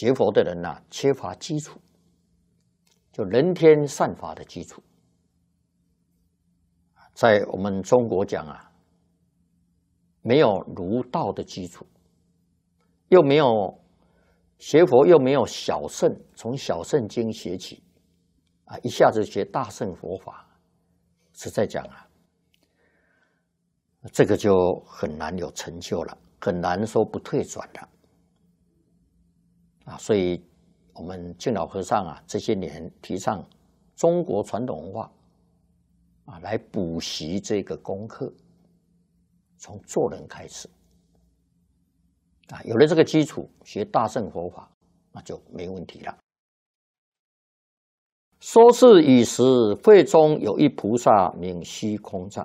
学佛的人缺乏基础，就人天善法的基础。在我们中国讲没有儒道的基础，又没有学佛，又没有小乘，从小乘经学起一下子学大乘佛法，实在讲这个就很难有成就了，很难说不退转了所以我们敬老和尚这些年提倡中国传统文化来补习这个功课，从做人开始有了这个基础，学大乘佛法那就没问题了。说是以时，会中有一菩萨名虚空藏，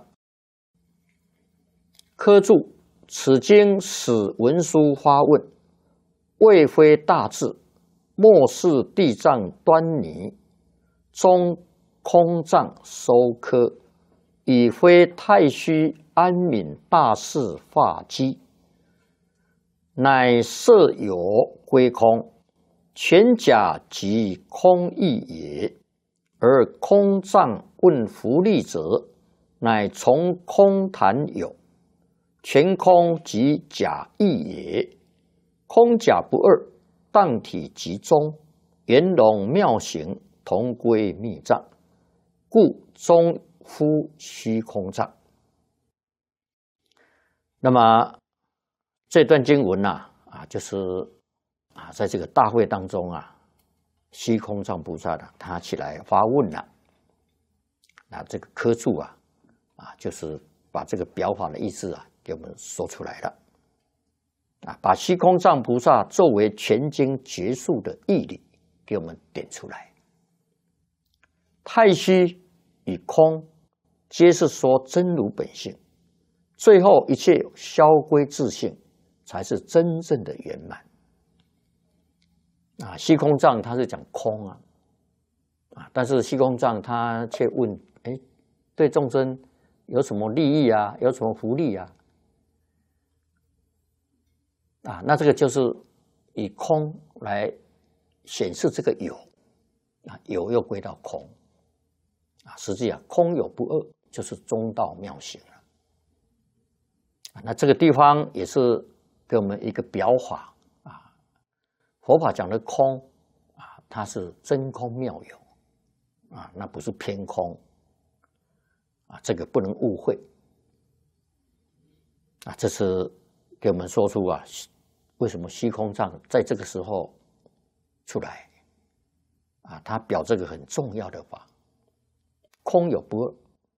科注：此经使文殊发问，未非大智，莫是地藏端倪，中空藏收科，已非太虚安敏大士化机，乃色有归空，全假即空义也。而空藏问福利者，乃从空谈有，全空即假义也。空假不二，当体即中，圆融妙行，同归密藏，故中夫虚空藏。那么这段经文就是在这个大会当中虚空藏菩萨他起来发问了，这个科注就是把这个表法的意思给我们说出来了把虚空藏菩萨作为全经结束的义理给我们点出来。太虚与空皆是说真如本性，最后一切消归自性，才是真正的圆满虚空藏他是讲空但是虚空藏他却问对众生有什么利益有什么福利那这个就是以空来显示这个有有又归到空实际空有不二，就是中道妙行了那这个地方也是给我们一个表法佛法讲的空它是真空妙有那不是偏空这个不能误会这是给我们说出为什么虚空藏在这个时候出来他表这个很重要的法，空有不二。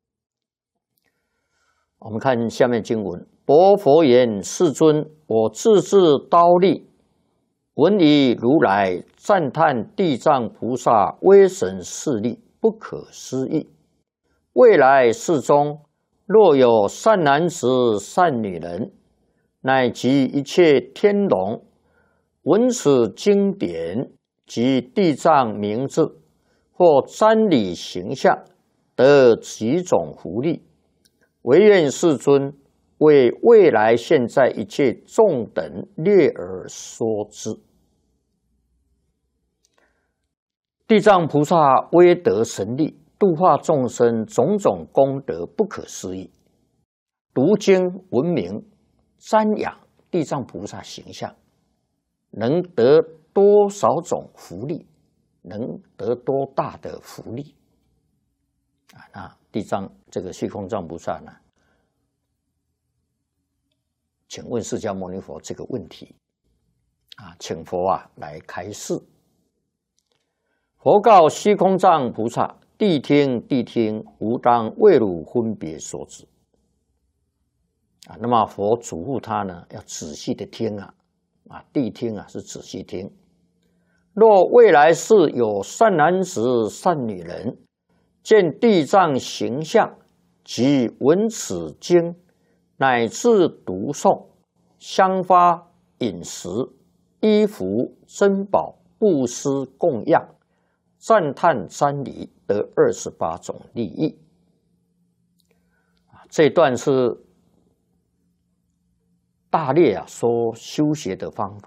我们看下面经文：薄佛言：世尊，我自制刀立，闻以如来赞叹地藏菩萨威神势力不可思议。未来世中，若有善男子、善女人，乃及一切天龙，闻此经典及地藏名字，或瞻礼形象，得几种福利。唯愿世尊为未来现在一切众等略而说之。地藏菩萨威德神力，度化众生，种种功德不可思议。读经闻名，瞻仰地藏菩萨形象，能得多少种福利，能得多大的福利那地藏这个虚空藏菩萨呢，请问释迦牟尼佛这个问题请佛来开示。佛告虚空藏菩萨：谛听，谛听，吾当为汝分别说之。那么佛嘱咐他呢，要仔细的听谛听是仔细听。若未来世有善男子、善女人，见地藏形象，及闻此经，乃至读诵、香花、饮食、衣服、珍宝、布施、供养、赞叹、瞻礼，得28种利益。这段是大略说修学的方法。